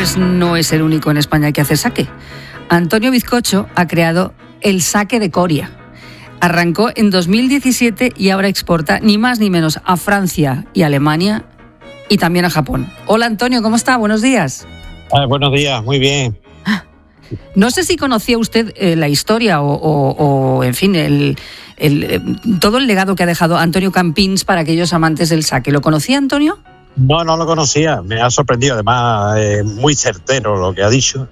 Pues no es el único en España que hace sake. Antonio Bizcocho ha creado el sake de Coria. Arrancó en 2017 y ahora exporta ni más ni menos a Francia y Alemania y también a Japón. Hola Antonio, ¿cómo está? Buenos días. Buenos días, muy bien. No sé si conocía usted la historia o en fin, todo el legado que ha dejado Antonio Campins para aquellos amantes del sake. ¿Lo conocía, Antonio? No lo conocía, me ha sorprendido, además muy certero lo que ha dicho.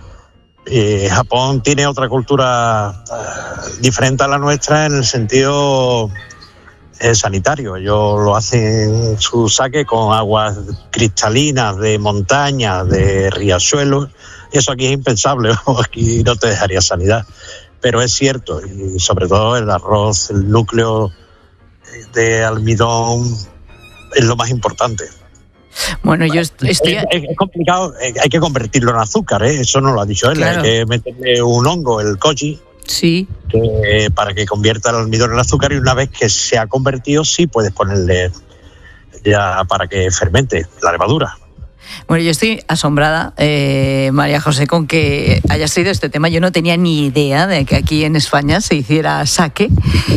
Japón tiene otra cultura diferente a la nuestra en el sentido sanitario. Ellos lo hacen su sake con aguas cristalinas de montaña, de riachuelos, y eso aquí es impensable, aquí no te dejaría sanidad. Pero es cierto, y sobre todo el arroz, el núcleo de almidón es lo más importante. Bueno, yo estoy... Es complicado, hay que convertirlo en azúcar, eso no lo ha dicho él, claro. Hay que meterle un hongo, el koji, sí, para que convierta el almidón en azúcar, y una vez que se ha convertido, sí puedes ponerle ya para que fermente la levadura. Bueno, yo estoy asombrada, María José, con que hayas traído este tema. Yo no tenía ni idea de que aquí en España se hiciera sake.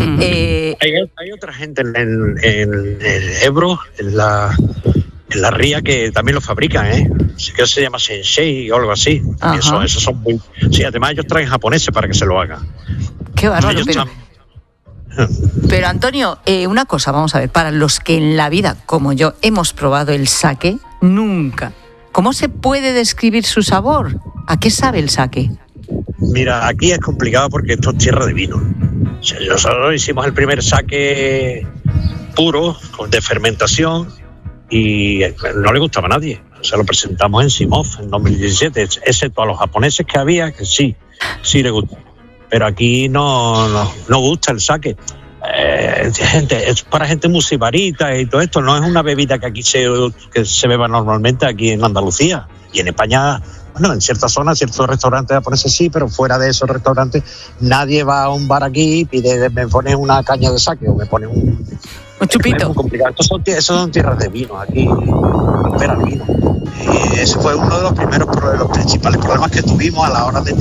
Hay otra gente en el Ebro, en la ría, que también lo fabrican, Sí que se llama Sensei o algo así. Esos son muy... Sí, además ellos traen japoneses para que se lo hagan. Qué bárbaro. Pero Antonio, una cosa, vamos a ver, para los que en la vida, como yo, hemos probado el sake, nunca. ¿Cómo se puede describir su sabor? ¿A qué sabe el sake? Mira, aquí es complicado porque esto es tierra de vino. O sea, nosotros hicimos el primer sake puro, de fermentación, y no le gustaba a nadie. O sea, lo presentamos en Simov en 2017, excepto a los japoneses que había, que sí le gusta. Pero aquí no gusta el sake. Es para gente muy sibarita y todo esto. No es una bebida que aquí que se beba normalmente aquí en Andalucía. Y en España, bueno, en ciertas zonas, ciertos restaurantes japoneses sí, pero fuera de esos restaurantes nadie va a un bar aquí y pide, me pones una caña de sake o me pones un chupito. Es muy complicado. Esos son tierras de vino, aquí impera el vino. Y ese fue uno de los principales problemas que tuvimos a la hora de